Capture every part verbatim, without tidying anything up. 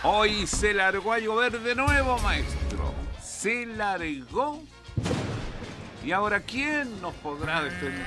Hoy se largó a llover de nuevo, maestro. Se largó. ¿Y ahora quién nos podrá defender?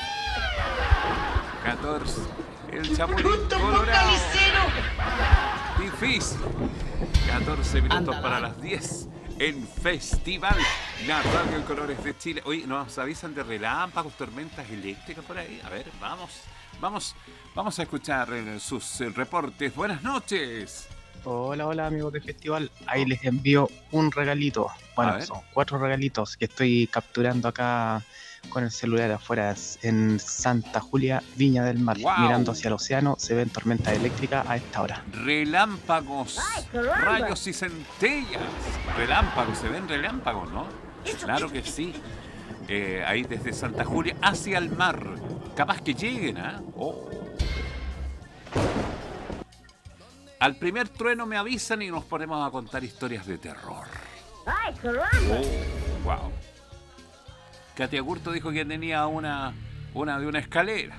catorce. El Chapulín Colorado. Difícil. catorce minutos para las diez. En Festival la Radio en Colores de Chile. Oye, nos avisan de relámpagos, tormentas eléctricas por ahí. A ver, vamos, vamos, vamos a escuchar eh, sus eh, reportes. Buenas noches. Hola, hola amigos de Festival. Ahí les envío un regalito. Bueno, son cuatro regalitos que estoy capturando acá con el celular afuera en Santa Julia, Viña del Mar. Wow. Mirando hacia el océano, se ven tormentas eléctricas a esta hora. Relámpagos, rayos y centellas. Relámpagos, se ven relámpagos, ¿no? Claro que sí. Eh, ahí desde Santa Julia hacia el mar. Capaz que lleguen, ¿ah? ¿eh? Oh. Al primer trueno me avisan y nos ponemos a contar historias de terror. ¡Ay, caramba! Oh, wow. Katia Gurto dijo que tenía una, una de una escalera.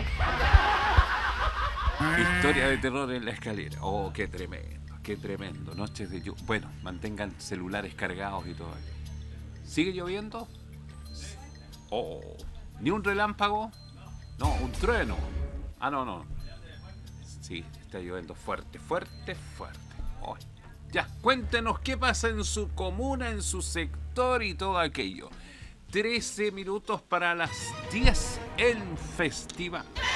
Historia de terror en la escalera. Oh, qué tremendo, qué tremendo. Noches de lluvia. Bueno, mantengan celulares cargados y todo. ¿Sigue lloviendo? Oh, ¿ni un relámpago? No, un trueno. Ah, no, no. Sí, está lloviendo fuerte, fuerte, fuerte. Oh, ya, cuéntenos qué pasa en su comuna, en su sector y todo aquello. trece minutos para las diez en Festival.